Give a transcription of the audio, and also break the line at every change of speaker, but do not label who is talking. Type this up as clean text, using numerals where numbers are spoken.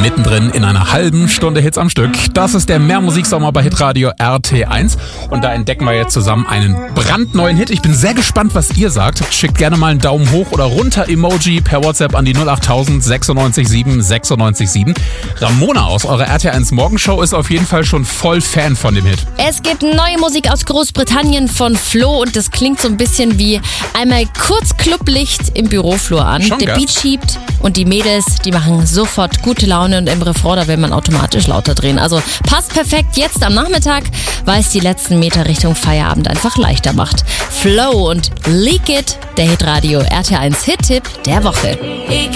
mittendrin in einer halben Stunde Hits am Stück. Das ist der Mehrmusiksommer bei Hitradio RT1 und da entdecken wir jetzt zusammen einen brandneuen Hit. Ich bin sehr gespannt, was ihr sagt. Schickt gerne mal einen Daumen hoch oder runter Emoji per WhatsApp an die 08000 96 7 96 7. Ramona aus eurer RT1 Morgenshow ist auf jeden Fall schon voll Fan von dem Hit.
Es gibt neue Musik aus Großbritannien von Flo und das klingt so ein bisschen wie einmal kurz Clublicht im Büroflur an.
Schon
Der
geil.
Beat schiebt und die Mädels, die machen sofort gute Laune und im Refrain, da will man automatisch lauter drehen. Also passt perfekt jetzt am Nachmittag, weil es die letzten Meter Richtung Feierabend einfach leichter macht. Flo und Leak It, der Hitradio RT1 Hit-Tipp der Woche.